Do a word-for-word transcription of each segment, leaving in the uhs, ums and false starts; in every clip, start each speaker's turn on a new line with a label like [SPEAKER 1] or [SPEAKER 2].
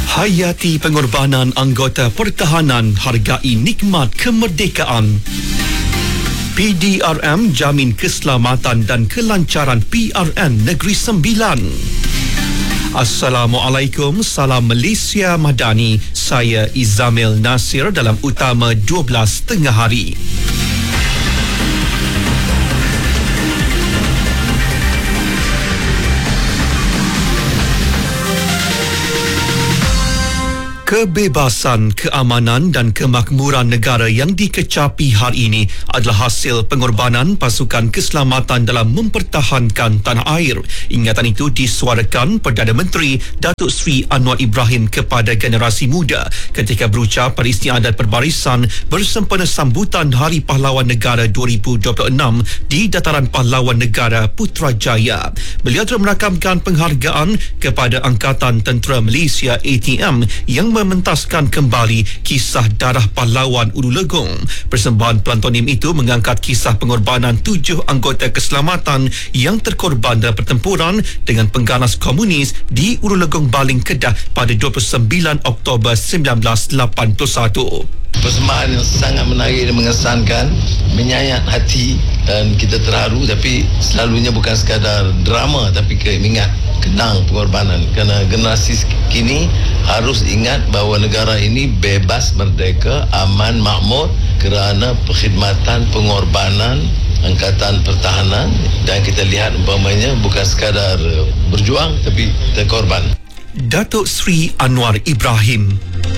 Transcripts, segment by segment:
[SPEAKER 1] Hayati pengorbanan anggota pertahanan, hargai nikmat kemerdekaan. P D R M jamin keselamatan dan kelancaran P R N Negeri Sembilan. Assalamualaikum, salam Malaysia Madani. Saya Izamil Nasir dalam Utama dua belas tengah hari. Kebebasan, keamanan dan kemakmuran negara yang dikecapi hari ini adalah hasil pengorbanan pasukan keselamatan dalam mempertahankan tanah air. Ingatan itu disuarakan Perdana Menteri Datuk Seri Anwar Ibrahim kepada generasi muda ketika berucap pada istiadat perbarisan bersempena sambutan Hari Pahlawan Negara dua ribu dua puluh enam di Dataran Pahlawan Negara Putrajaya. Beliau telah merakamkan penghargaan kepada Angkatan Tentera Malaysia A T M yang mementaskan kembali kisah darah pahlawan Ulu Legong. Persembahan plantonim itu mengangkat kisah pengorbanan tujuh anggota keselamatan yang terkorban dalam pertempuran dengan pengganas komunis di Ulu Legong, Baling, Kedah pada dua puluh sembilan Oktober seribu sembilan ratus lapan puluh satu.
[SPEAKER 2] Persembahan yang sangat menarik dan mengesankan, menyayat hati, dan kita terharu, tapi selalunya bukan sekadar drama tapi mengingat kenang pengorbanan, kerana generasi kini harus ingat bahawa negara ini bebas, merdeka, aman, makmur kerana perkhidmatan, pengorbanan Angkatan Pertahanan, dan kita lihat umpamanya bukan sekadar berjuang tapi terkorban.
[SPEAKER 1] Datuk Seri Anwar Ibrahim.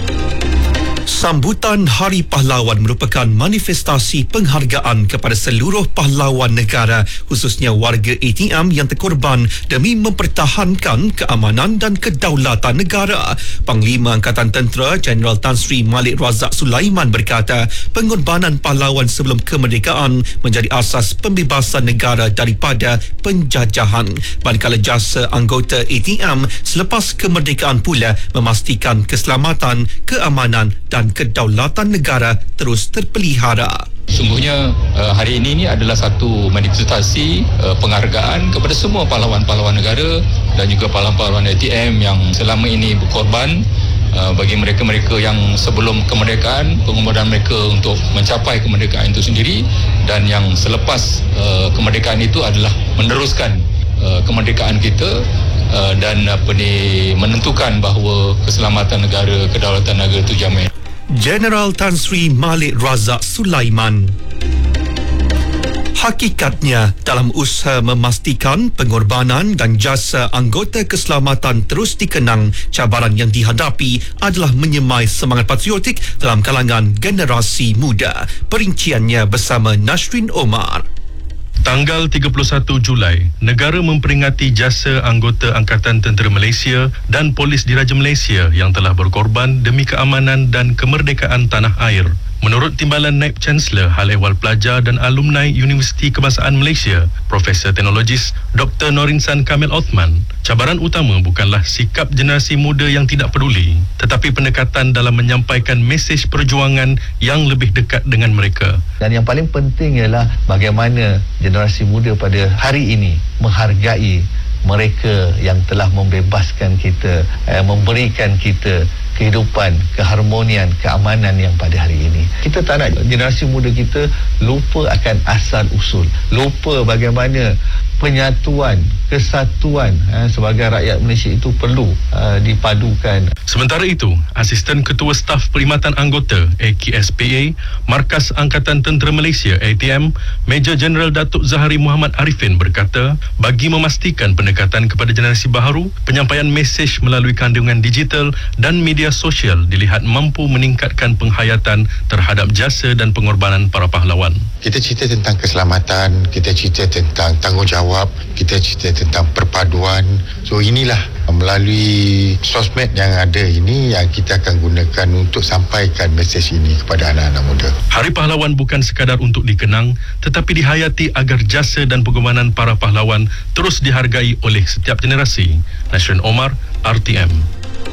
[SPEAKER 1] Sambutan Hari Pahlawan merupakan manifestasi penghargaan kepada seluruh pahlawan negara, khususnya warga A T M yang terkorban demi mempertahankan keamanan dan kedaulatan negara. Panglima Angkatan Tentera Jeneral Tan Sri Malik Razak Sulaiman berkata, pengorbanan pahlawan sebelum kemerdekaan menjadi asas pembebasan negara daripada penjajahan. Manakala jasa anggota A T M selepas kemerdekaan pula memastikan keselamatan, keamanan dan kedaulatan negara terus terpelihara.
[SPEAKER 3] Sungguhnya hari ini ni adalah satu manifestasi penghargaan kepada semua pahlawan-pahlawan negara dan juga pahlawan-pahlawan A T M yang selama ini berkorban bagi mereka-mereka yang sebelum kemerdekaan, pengorbanan mereka untuk mencapai kemerdekaan itu sendiri, dan yang selepas kemerdekaan itu adalah meneruskan kemerdekaan kita dan apa ni menentukan bahawa keselamatan negara, kedaulatan negara itu jamin.
[SPEAKER 1] Jeneral Tan Sri Malik Razak Sulaiman. Hakikatnya, dalam usaha memastikan pengorbanan dan jasa anggota keselamatan terus dikenang, cabaran yang dihadapi adalah menyemai semangat patriotik dalam kalangan generasi muda. Perinciannya bersama Nashrin Omar.
[SPEAKER 4] Tanggal tiga puluh satu Julai, negara memperingati jasa anggota Angkatan Tentera Malaysia dan Polis Diraja Malaysia yang telah berkorban demi keamanan dan kemerdekaan tanah air. Menurut Timbalan Naib Chancellor Hal Ehwal Pelajar dan Alumni Universiti Kebangsaan Malaysia, Profesor Teknologis Doktor Norinsan Kamil Othman, cabaran utama bukanlah sikap generasi muda yang tidak peduli, tetapi pendekatan dalam menyampaikan mesej perjuangan yang lebih dekat dengan mereka.
[SPEAKER 5] Dan yang paling penting ialah bagaimana generasi muda pada hari ini menghargai mereka yang telah membebaskan kita, eh, memberikan kita kehidupan, keharmonian, keamanan yang pada hari ini. Kita tak nak generasi muda kita lupa akan asal usul, lupa bagaimana penyatuan, kesatuan eh, sebagai rakyat Malaysia itu perlu uh, dipadukan.
[SPEAKER 4] Sementara itu, Asisten Ketua Staf Perkhidmatan Anggota A K S P A Markas Angkatan Tentera Malaysia A T M, Major Jeneral Datuk Zahari Muhammad Arifin berkata, bagi memastikan pendekatan kepada generasi baharu, penyampaian mesej melalui kandungan digital dan media sosial dilihat mampu meningkatkan penghayatan terhadap jasa dan pengorbanan para pahlawan.
[SPEAKER 6] Kita cerita tentang keselamatan, kita cerita tentang tanggungjawab, kita cerita tentang perpaduan. So inilah melalui sosmed yang ada ini yang kita akan gunakan untuk sampaikan mesej ini kepada anak-anak muda.
[SPEAKER 4] Hari Pahlawan bukan sekadar untuk dikenang, tetapi dihayati agar jasa dan pengorbanan para pahlawan terus dihargai oleh setiap generasi. Nashrin Omar, R T M.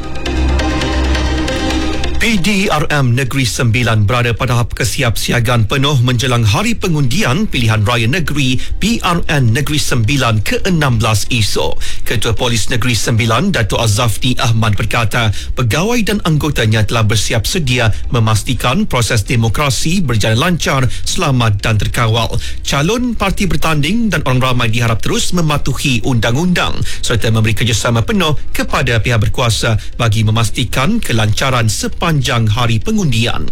[SPEAKER 1] P D R M Negeri Sembilan berada pada tahap kesiapsiagaan penuh menjelang Hari Pengundian Pilihan Raya Negeri P R N Negeri Sembilan ke enam belas esok. Ketua Polis Negeri Sembilan, Dato' Azafni Ahmad berkata, pegawai dan anggotanya telah bersiap sedia memastikan proses demokrasi berjalan lancar, selamat dan terkawal. Calon parti bertanding dan orang ramai diharap terus mematuhi undang-undang serta memberi kerjasama penuh kepada pihak berkuasa bagi memastikan kelancaran sepanjang hari pengundian.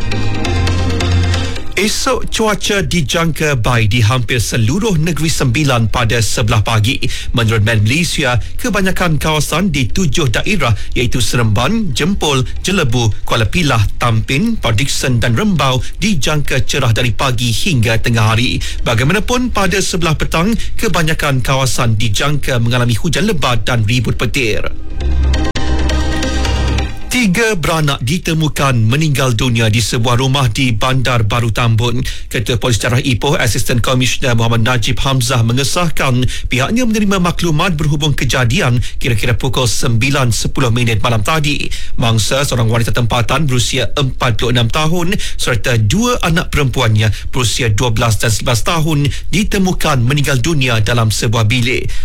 [SPEAKER 1] Esok cuaca dijangka baik di hampir seluruh Negeri Sembilan pada sebelah pagi. Menurut Met Malaysia, kebanyakan kawasan di tujuh daerah iaitu Seremban, Jempol, Jelebu, Kuala Pilah, Tampin, Port Dickson dan Rembau dijangka cerah dari pagi hingga tengah hari. Bagaimanapun, pada sebelah petang, kebanyakan kawasan dijangka mengalami hujan lebat dan ribut petir. Tiga beranak ditemukan meninggal dunia di sebuah rumah di Bandar Baru Tambun. Ketua Polis Darah Ipoh, Assistant Commissioner Muhammad Najib Hamzah mengesahkan pihaknya menerima maklumat berhubung kejadian kira-kira pukul sembilan sepuluh minit malam tadi. Mangsa seorang wanita tempatan berusia empat puluh enam tahun serta dua anak perempuannya berusia dua belas dan sebelas tahun ditemukan meninggal dunia dalam sebuah bilik.